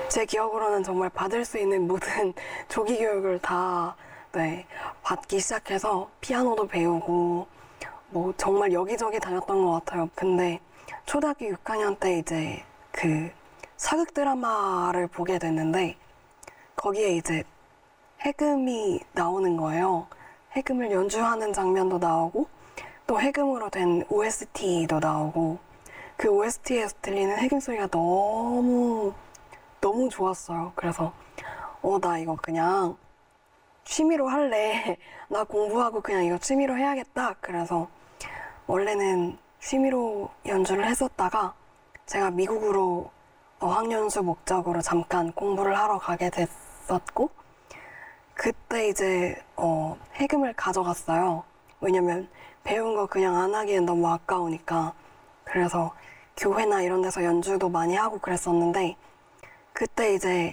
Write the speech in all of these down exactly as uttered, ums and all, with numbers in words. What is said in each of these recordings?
제 기억으로는 정말 받을 수 있는 모든 조기 교육을 다 네, 받기 시작해서 피아노도 배우고 뭐 정말 여기저기 다녔던 것 같아요. 근데 초등학교 육 학년 때 이제 그 사극 드라마를 보게 됐는데 거기에 이제 해금이 나오는 거예요. 해금을 연주하는 장면도 나오고 또 해금으로 된 오에스티도 나오고 그 오에스티에서 들리는 해금 소리가 너무 너무 좋았어요. 그래서 어, 나 이거 그냥 취미로 할래. 나 공부하고 그냥 이거 취미로 해야겠다. 그래서 원래는 취미로 연주를 했었다가 제가 미국으로 어학연수 목적으로 잠깐 공부를 하러 가게 됐었고 그때 이제 어, 해금을 가져갔어요. 왜냐면 배운 거 그냥 안 하기엔 너무 아까우니까. 그래서 교회나 이런 데서 연주도 많이 하고 그랬었는데 그때 이제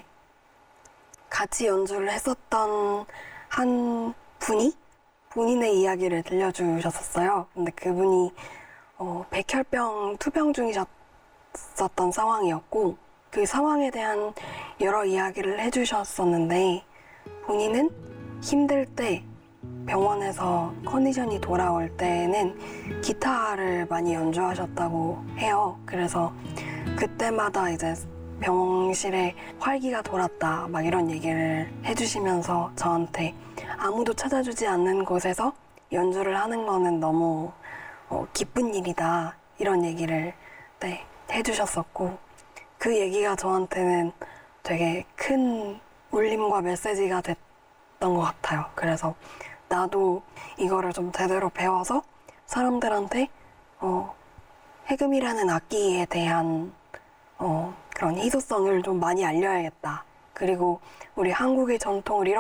같이 연주를 했었던 한 분이 본인의 이야기를 들려주셨었어요. 근데 그분이 어, 백혈병 투병 중이셨었던 상황이었고 그 상황에 대한 여러 이야기를 해주셨었는데 본인은 힘들 때 병원에서 컨디션이 돌아올 때는 기타를 많이 연주하셨다고 해요. 그래서 그때마다 이제 병실에 활기가 돌았다 막 이런 얘기를 해주시면서 저한테 아무도 찾아주지 않는 곳에서 연주를 하는 거는 너무 어, 기쁜 일이다 이런 얘기를 네, 해주셨었고 그 얘기가 저한테는 되게 큰 울림과 메시지가 됐던 것 같아요. 그래서 나도 이거를 좀 제대로 배워서 사람들한테 어, 해금이라는 악기에 대한 어, 그런 희소성을 좀 많이 알려야겠다. 그리고 우리 한국의 전통을 이렇게